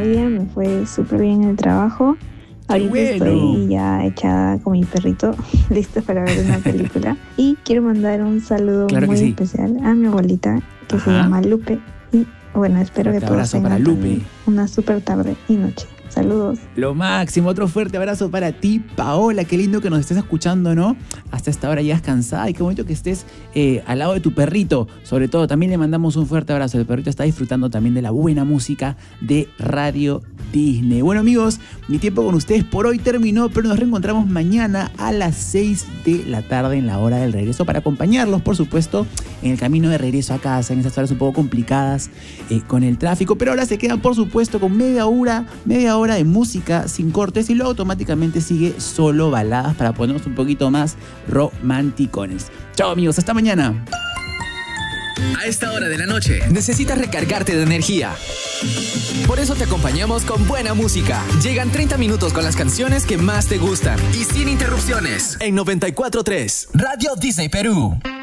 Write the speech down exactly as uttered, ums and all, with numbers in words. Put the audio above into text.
día me fue súper bien en el trabajo. Ahorita bueno. estoy ya echada con mi perrito, lista para ver una película. Y quiero mandar un saludo Claro que muy sí. especial a mi abuelita, que se Ajá. llama Lupe. Y bueno, espero Fuerte que todos abrazo para tengan Lupe. también una súper tarde y noche. Saludos. Lo máximo, otro fuerte abrazo para ti, Paola. Qué lindo que nos estés escuchando, ¿no? Hasta esta hora ya es cansada y qué bonito que estés eh, al lado de tu perrito. Sobre todo, también le mandamos un fuerte abrazo. El perrito está disfrutando también de la buena música de Radio Disney. Bueno, amigos, mi tiempo con ustedes por hoy terminó, pero nos reencontramos mañana a las seis de la tarde en la hora del regreso para acompañarlos, por supuesto, en el camino de regreso a casa, en esas horas un poco complicadas eh, con el tráfico. Pero ahora se quedan, por supuesto, con media hora, media hora de música sin cortes y luego automáticamente sigue solo baladas para ponernos un poquito más romanticones. Chao, amigos, hasta mañana. A esta hora de la noche necesitas recargarte de energía. Por eso te acompañamos con buena música. Llegan treinta minutos con las canciones que más te gustan y sin interrupciones. En noventa y cuatro punto tres Radio Disney Perú.